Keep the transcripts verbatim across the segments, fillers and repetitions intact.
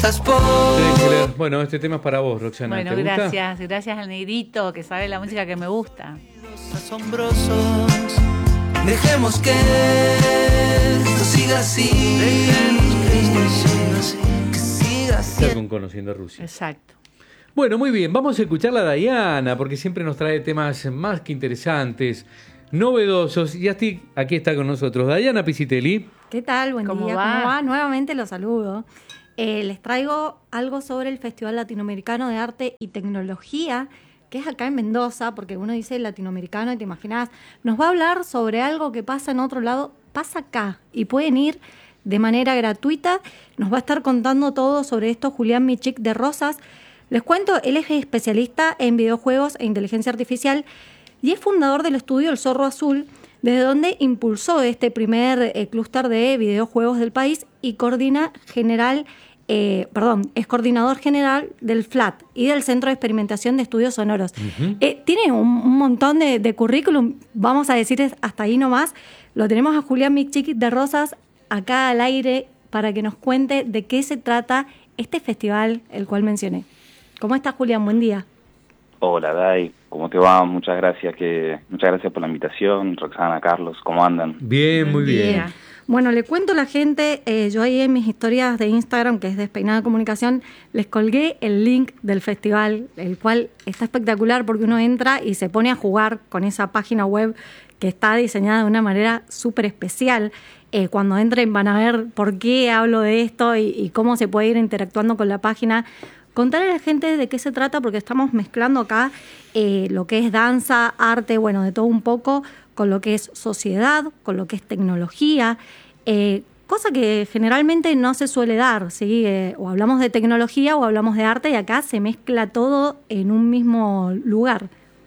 Bueno, este tema es para vos, Roxana. Bueno, ¿Te gusta? gracias, gracias al negrito que sabe la música que me gusta. Asombrosos, dejemos que esto siga así, dejemos que esto siga así, que siga así. Está con Conociendo Rusia. Exacto. Bueno, muy bien, vamos a escuchar a Dayana, porque siempre nos trae temas más que interesantes, novedosos, y así aquí está con nosotros Dayana Pisitelli. ¿Qué tal? Buen ¿Cómo día, va? ¿cómo va? Nuevamente los saludo. Eh, les traigo algo sobre el Festival Latinoamericano de Arte y Tecnología, que es acá en Mendoza, porque uno dice latinoamericano y te imaginas, nos va a hablar sobre algo que pasa en otro lado, pasa acá, y pueden ir de manera gratuita. Nos va a estar contando todo sobre esto Julián Michik de Rosas. Les cuento, él es especialista en videojuegos e inteligencia artificial y es fundador del estudio El Zorro Azul, desde donde impulsó este primer eh, clúster de videojuegos del país y coordina general, eh, perdón, es coordinador general del F L A T y del Centro de Experimentación de Estudios Sonoros. Uh-huh. Eh, tiene un, un montón de, de currículum, vamos a decir hasta ahí nomás. Lo tenemos a Julián Michik de Rosas acá al aire para que nos cuente de qué se trata este festival, el cual mencioné. ¿Cómo estás, Julián? Buen día. Hola, Day, ¿cómo te va? Muchas gracias que muchas gracias por la invitación. Roxana, Carlos, ¿cómo andan? Bien, muy bien. bien. Bueno, le cuento a la gente, eh, yo ahí en mis historias de Instagram, que es Despeinada Comunicación, les colgué el link del festival, el cual está espectacular porque uno entra y se pone a jugar con esa página web que está diseñada de una manera súper especial. Eh, cuando entren van a ver por qué hablo de esto y, y cómo se puede ir interactuando con la página. Contar a la gente de qué se trata, porque estamos mezclando acá eh, lo que es danza, arte, bueno, de todo un poco, con lo que es sociedad, con lo que es tecnología, eh, cosa que generalmente no se suele dar, ¿sí? Eh, o hablamos de tecnología o hablamos de arte y acá se mezcla todo en un mismo lugar.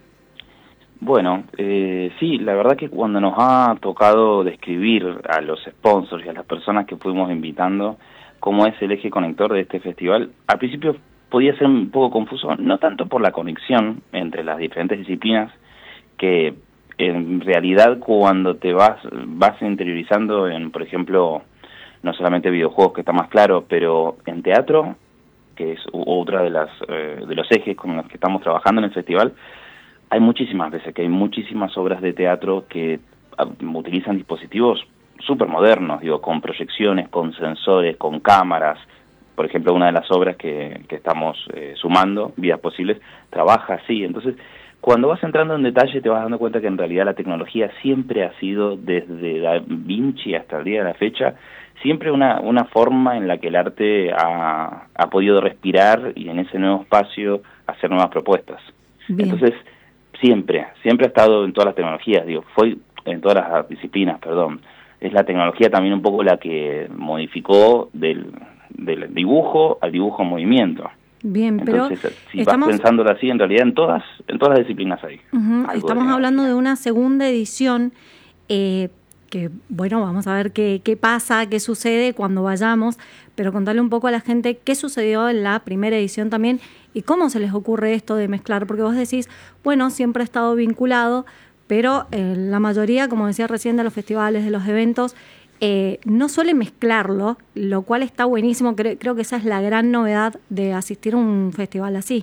Bueno, eh, sí, la verdad que cuando nos ha tocado describir a los sponsors y a las personas que fuimos invitando cómo es el eje conector de este festival, al principio podía ser un poco confuso, no tanto por la conexión entre las diferentes disciplinas, que en realidad cuando te vas vas interiorizando en, por ejemplo, no solamente videojuegos, que está más claro, pero en teatro, que es otra de las eh, de los ejes con los que estamos trabajando en el festival, hay muchísimas veces que hay muchísimas obras de teatro que uh, utilizan dispositivos súper modernos, digo, con proyecciones, con sensores, con cámaras. Por ejemplo, una de las obras que, que estamos eh, sumando, Vidas Posibles, trabaja así. Entonces, cuando vas entrando en detalle te vas dando cuenta que en realidad la tecnología siempre ha sido, desde Da Vinci hasta el día de la fecha, siempre una, una forma en la que el arte ha, ha podido respirar y en ese nuevo espacio hacer nuevas propuestas. Bien. Entonces, siempre, siempre ha estado en todas las tecnologías, digo, fue en todas las disciplinas, perdón. Es la tecnología también un poco la que modificó del, del dibujo al dibujo en movimiento. Bien, Entonces, pero si estamos... vas pensándolo así, en realidad en todas en todas las disciplinas hay. Uh-huh. Estamos hablando de una segunda edición eh, que, bueno, vamos a ver qué, qué pasa, qué sucede cuando vayamos, pero contarle un poco a la gente qué sucedió en la primera edición también y cómo se les ocurre esto de mezclar, porque vos decís, bueno, siempre ha estado vinculado, pero eh, la mayoría, como decía recién, de los festivales, de los eventos, eh, no suele mezclarlo, lo cual está buenísimo. Creo, creo que esa es la gran novedad de asistir a un festival así.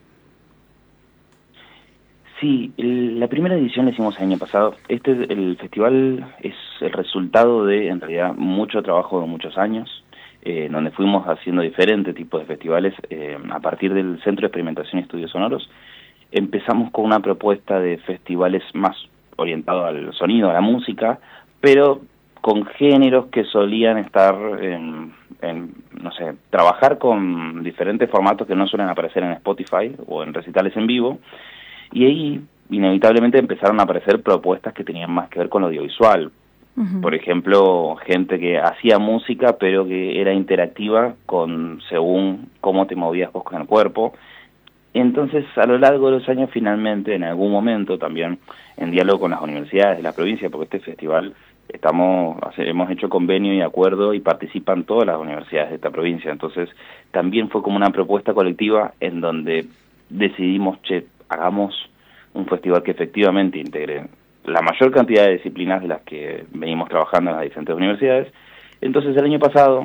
Sí, el, la primera edición la hicimos el año pasado. Este el festival es el resultado de, en realidad, mucho trabajo de muchos años, eh, donde fuimos haciendo diferentes tipos de festivales eh, a partir del Centro de Experimentación y Estudios Sonoros. Empezamos con una propuesta de festivales más orientados al sonido, a la música, pero con géneros que solían estar en, en, no sé, trabajar con diferentes formatos que no suelen aparecer en Spotify o en recitales en vivo, y ahí inevitablemente empezaron a aparecer propuestas que tenían más que ver con lo audiovisual. Uh-huh. Por ejemplo, gente que hacía música pero que era interactiva con según cómo te movías vos con el cuerpo. Entonces, a lo largo de los años, finalmente, en algún momento, también en diálogo con las universidades de la provincia, porque este festival estamos hemos hecho convenio y acuerdo y participan todas las universidades de esta provincia. Entonces, también fue como una propuesta colectiva en donde decidimos, che, hagamos un festival que efectivamente integre la mayor cantidad de disciplinas de las que venimos trabajando en las diferentes universidades. Entonces, el año pasado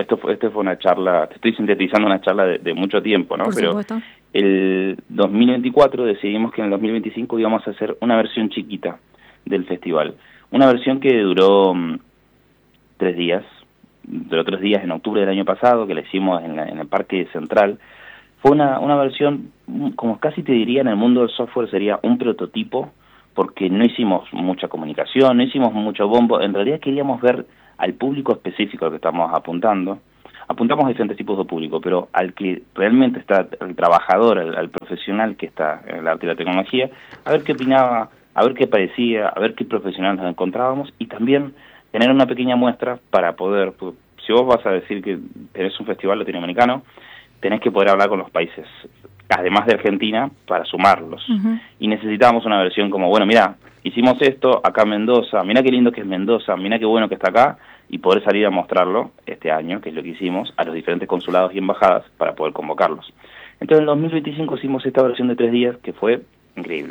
esto fue, esto fue una charla, te estoy sintetizando una charla de, de mucho tiempo, ¿no? Por Pero supuesto. el dos mil veinticuatro decidimos que en el dos mil veinticinco íbamos a hacer una versión chiquita del festival. Una versión que duró um, tres días, duró tres días en octubre del año pasado, que la hicimos en, la, en el Parque Central. Fue una, una versión, como casi te diría, en el mundo del software sería un prototipo, porque no hicimos mucha comunicación, no hicimos mucho bombo. En realidad queríamos ver al público específico al que estamos apuntando. Apuntamos a diferentes tipos de público, pero al que realmente está, el trabajador, al, al profesional que está en el arte y la tecnología, a ver qué opinaba, a ver qué parecía, a ver qué profesional nos encontrábamos, y también tener una pequeña muestra para poder, pues, si vos vas a decir que tenés un festival latinoamericano, tenés que poder hablar con los países, además de Argentina, para sumarlos. Uh-huh. Y necesitábamos una versión como, bueno, mira, hicimos esto acá en Mendoza, mira qué lindo que es Mendoza, mira qué bueno que está acá, y poder salir a mostrarlo este año, que es lo que hicimos, a los diferentes consulados y embajadas para poder convocarlos. Entonces en el dos mil veinticinco hicimos esta versión de tres días que fue increíble.